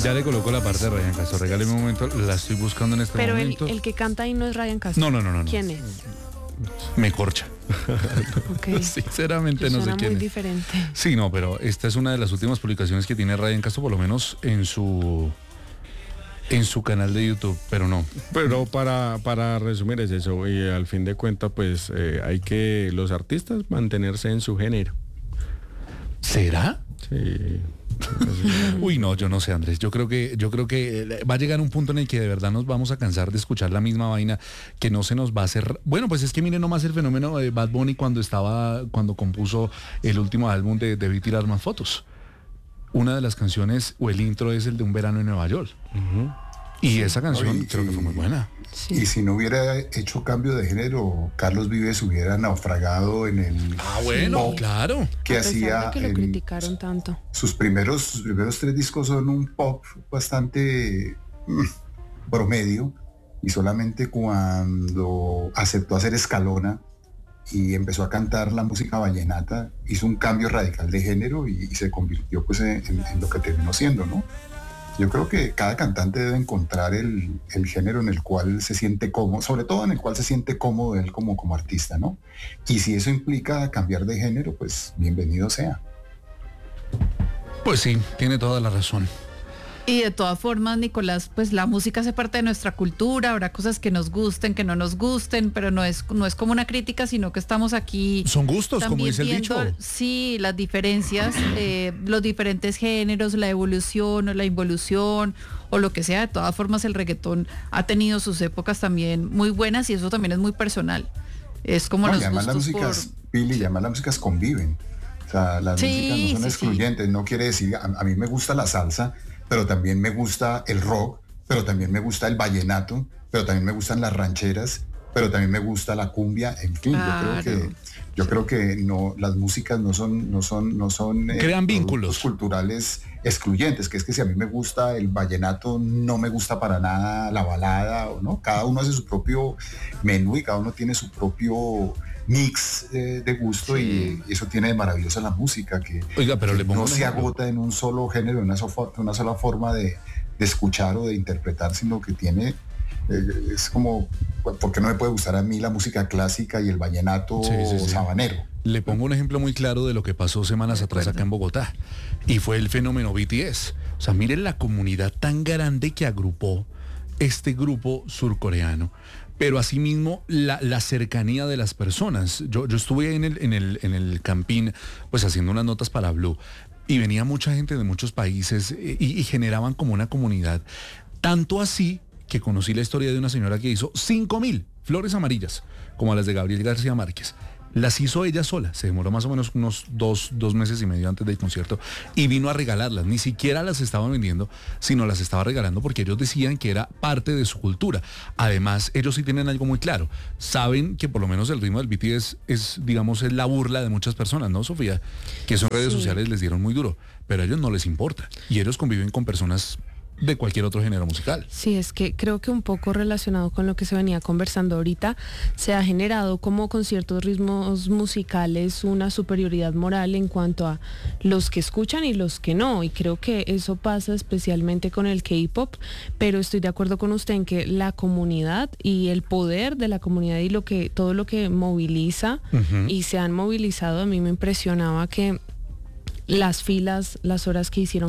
Ya le coloco la parte de Ryan Castro. Regáleme un momento, la estoy buscando en este Pero momento. el que canta ahí no es Ryan Castro. No. ¿Quién es? Me corcha. Ok. Sinceramente no sé Suena quién muy es. diferente. Sí, no, pero esta es una de las últimas publicaciones que tiene Ryan Castro, por lo menos en su canal de YouTube, pero no. Pero para resumir es eso, y al fin de cuentas pues hay que los artistas mantenerse en su género. ¿Será? Sí. Uy, no, yo no sé, Andrés. Yo creo que va a llegar un punto en el que de verdad nos vamos a cansar de escuchar la misma vaina, que no se nos va a hacer. Bueno, pues es que miren nomás el fenómeno de Bad Bunny cuando compuso el último álbum de Debí tirar más fotos. Una de las canciones o el intro es el de Un verano en Nueva York. Y esa canción creo que fue muy buena. Sí. Y si no hubiera hecho cambio de género, Carlos Vives hubiera naufragado en el pop Claro. que A pesar hacía. de que lo criticaron tanto. Sus primeros 3 discos son un pop bastante promedio, y solamente cuando aceptó hacer Escalona y empezó a cantar la música vallenata, hizo un cambio radical de género y se convirtió pues en lo que terminó siendo, ¿no? Yo creo que cada cantante debe encontrar el género en el cual se siente cómodo, sobre todo en el cual se siente cómodo él como artista, ¿no? Y si eso implica cambiar de género, pues bienvenido sea. Pues sí, tiene toda la razón. Y de todas formas, Nicolás, pues la música hace parte de nuestra cultura, habrá cosas que nos gusten, que no nos gusten, pero no es como una crítica, sino que estamos aquí. Son gustos, como también dice el viendo, dicho. sí, las diferencias, los diferentes géneros, la evolución o la involución o lo que sea. De todas formas, el reggaetón ha tenido sus épocas también muy buenas y eso también es muy personal. Es como No, los y además las gustos músicas, Pili, y además las músicas conviven. O sea, las músicas no son excluyentes. No quiere decir, a mí me gusta la salsa, pero también me gusta el rock, pero también me gusta el vallenato, pero también me gustan las rancheras, pero también me gusta la cumbia. En fin, Claro. yo creo que no, las músicas no son Crean vínculos culturales excluyentes, que es que si a mí me gusta el vallenato, no me gusta para nada la balada, o no. Cada uno hace su propio menú y cada uno tiene su propio mix de gusto, y eso tiene de maravillosa la música, que, Oiga, pero le pongo no un se ejemplo. agota en un solo género, en una sola forma de escuchar o de interpretar, sino que tiene, es como, ¿por qué no me puede gustar a mí la música clásica y el vallenato sabanero? Le pongo un ejemplo muy claro de lo que pasó semanas atrás acá en Bogotá, y fue el fenómeno BTS. O sea, miren la comunidad tan grande que agrupó este grupo surcoreano, pero asimismo la cercanía de las personas. Yo estuve ahí en el Campín, pues haciendo unas notas para Blue, y venía mucha gente de muchos países y generaban como una comunidad. Tanto así que conocí la historia de una señora que hizo 5,000 flores amarillas, como las de Gabriel García Márquez. Las hizo ella sola, se demoró más o menos unos dos meses y medio antes del concierto, y vino a regalarlas. Ni siquiera las estaba vendiendo, sino las estaba regalando porque ellos decían que era parte de su cultura. Además, ellos sí tienen algo muy claro. Saben que por lo menos el ritmo del BTS es la burla de muchas personas, ¿no, Sofía? Que eso en redes sociales les dieron muy duro, pero a ellos no les importa. Y ellos conviven con personas de cualquier otro género musical. Sí, es que creo que un poco relacionado con lo que se venía conversando ahorita, se ha generado como con ciertos ritmos musicales una superioridad moral en cuanto a los que escuchan y los que no, y creo que eso pasa especialmente con el K-pop, pero estoy de acuerdo con usted en que la comunidad y el poder de la comunidad y todo lo que moviliza y se han movilizado, a mí me impresionaba que las filas, las horas que hicieron